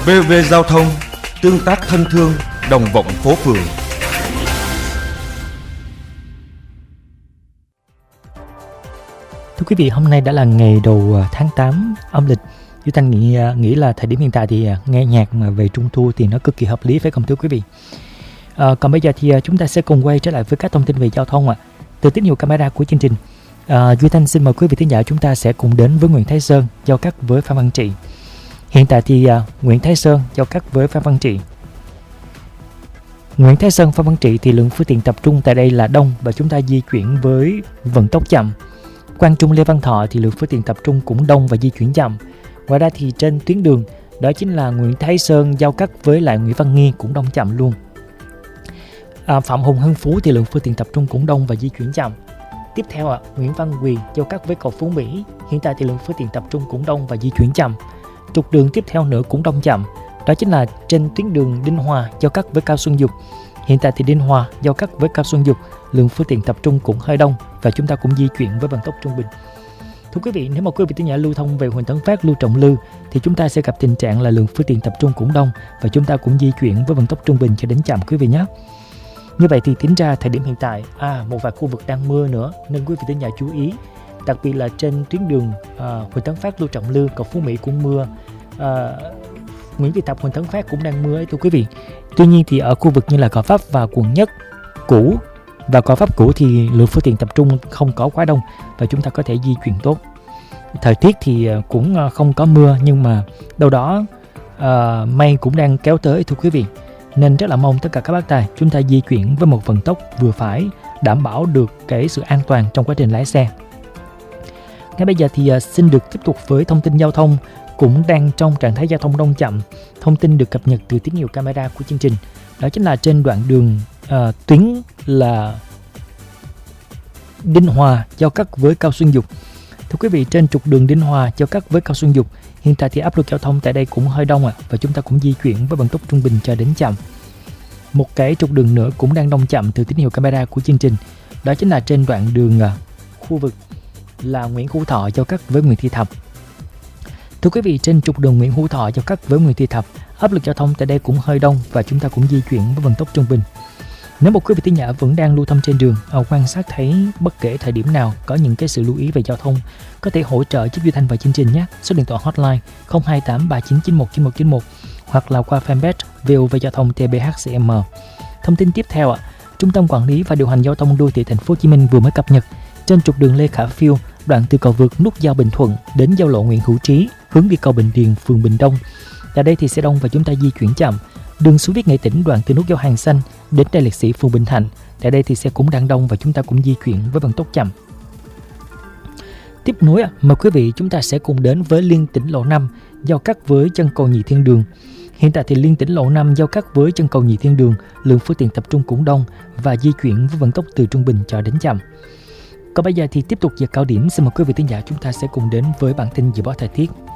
VV Giao thông, tương tác thân thương, đồng vọng phố phường. Thưa quý vị, hôm nay đã là ngày đầu tháng 8 âm lịch. Duy Thanh nghĩ là thời điểm hiện tại thì nghe nhạc mà về Trung Thu thì nó cực kỳ hợp lý, phải không thưa quý vị? Còn bây giờ thì chúng ta sẽ cùng quay trở lại với các thông tin về giao thông ạ. Từ tín hiệu camera của chương trình, Duy Thanh xin mời quý vị thính giả chúng ta sẽ cùng đến với Nguyễn Thái Sơn giao cắt với Phan Văn Trị. Hiện tại thì Nguyễn Thái Sơn giao cắt với Phan Văn Trị. Nguyễn Thái Sơn, Phan Văn Trị thì lượng phương tiện tập trung tại đây là đông và chúng ta di chuyển với vận tốc chậm. Quang Trung, Lê Văn Thọ thì lượng phương tiện tập trung cũng đông và di chuyển chậm. Ngoài ra thì trên tuyến đường đó chính là Nguyễn Thái Sơn giao cắt với lại Nguyễn Văn Nghi cũng đông chậm luôn. Phạm Hùng, Hưng Phú thì lượng phương tiện tập trung cũng đông và di chuyển chậm. Tiếp theo Nguyễn Văn Quỳ giao cắt với cầu Phú Mỹ. Hiện tại thì lượng phương tiện tập trung cũng đông và di chuyển chậm. Trục đường tiếp theo nữa cũng đông chậm. Đó chính là trên tuyến đường Đinh Hòa giao cắt với Cao Xuân Dục. Hiện tại thì Đinh Hòa giao cắt với Cao Xuân Dục, lượng phương tiện tập trung cũng hơi đông và chúng ta cũng di chuyển với vận tốc trung bình. Thưa quý vị, nếu mà quý vị thính giả lưu thông về Huỳnh Tấn Phát, Lưu Trọng Lư thì chúng ta sẽ gặp tình trạng là lượng phương tiện tập trung cũng đông và chúng ta cũng di chuyển với vận tốc trung bình cho đến chậm quý vị nhé. Như vậy thì tính ra thời điểm hiện tại một vài khu vực đang mưa nữa nên quý vị thính giả chú ý, đặc biệt là trên tuyến đường Huỳnh Tấn Phát, Lưu Trọng Lư, cầu Phú Mỹ cũng mưa, Nguyễn Thị Thập, Huỳnh Tấn Phát cũng đang mưa ấy thưa quý vị. Tuy nhiên thì ở khu vực như là Gò Vấp và quận Nhất cũ và Gò Vấp cũ thì lượng phương tiện tập trung không có quá đông và chúng ta có thể di chuyển tốt. Thời tiết thì cũng không có mưa nhưng mà đâu đó mây cũng đang kéo tới thưa quý vị. Nên rất là mong tất cả các bác tài chúng ta di chuyển với một vận tốc vừa phải, đảm bảo được cái sự an toàn trong quá trình lái xe. Ngay bây giờ thì xin được tiếp tục với thông tin giao thông cũng đang trong trạng thái giao thông đông chậm. Thông tin được cập nhật từ tín hiệu camera của chương trình. Đó chính là trên đoạn đường tuyến là Đinh Hòa giao cắt với Cao Xuân Dục. Thưa quý vị, trên trục đường Đinh Hòa giao cắt với Cao Xuân Dục, hiện tại thì áp lực giao thông tại đây cũng hơi đông và chúng ta cũng di chuyển với vận tốc trung bình cho đến chậm. Một cái trục đường nữa cũng đang đông chậm từ tín hiệu camera của chương trình. Đó chính là trên đoạn đường khu vực là Nguyễn Hữu Thọ giao cắt với Nguyễn Thị Thập. Thưa quý vị, trên trục đường Nguyễn Hữu Thọ giao cắt với Nguyễn Thị Thập, áp lực giao thông tại đây cũng hơi đông và chúng ta cũng di chuyển với vận tốc trung bình. Nếu một quý vị thính giả vẫn đang lưu thông trên đường, quan sát thấy bất kể thời điểm nào có những cái sự lưu ý về giao thông, có thể hỗ trợ giúp Duy Thanh và chương trình nhé. Số điện thoại hotline 028 3991 9191 hoặc là qua fanpage VOV Giao thông TBHCM. Thông tin tiếp theo Trung tâm Quản lý và Điều hành Giao thông Đô thị Thành phố Hồ Chí Minh vừa mới cập nhật trên trục đường Lê Khả Phiêu, đoạn từ cầu vượt nút giao Bình Thuận đến giao lộ Nguyễn Hữu Trí hướng đi cầu Bình Điền, phường Bình Đông. Tại đây thì sẽ đông và chúng ta di chuyển chậm. Đường Xu Viết Nghệ Tĩnh đoạn từ nút giao Hàng Xanh đến Đại Liệt Sĩ, phường Bình Thạnh. Tại đây thì sẽ cũng đang đông và chúng ta cũng di chuyển với vận tốc chậm. Tiếp nối mời quý vị chúng ta sẽ cùng đến với liên tỉnh lộ 5 giao cắt với chân cầu Nhị Thiên Đường. Hiện tại thì liên tỉnh lộ 5 giao cắt với chân cầu Nhị Thiên Đường, lượng phương tiện tập trung cũng đông và di chuyển với vận tốc từ trung bình cho đến chậm. Còn bây giờ thì tiếp tục giờ cao điểm, xin mời quý vị thính giả chúng ta sẽ cùng đến với bản tin dự báo thời tiết.